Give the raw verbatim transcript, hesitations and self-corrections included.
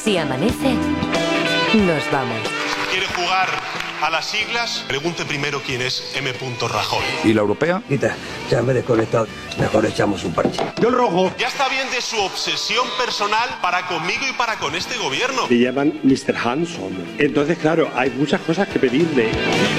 Si amanece, nos vamos. ¿Quiere jugar a las siglas? Pregunte primero quién es M. Rajoy. ¿Y la europea? Quita, ya me he desconectado. Mejor echamos un parche. Yo el rojo. Ya está bien de su obsesión personal para conmigo y para con este gobierno. Le llaman mister Hanson. Entonces, claro, hay muchas cosas que pedirle.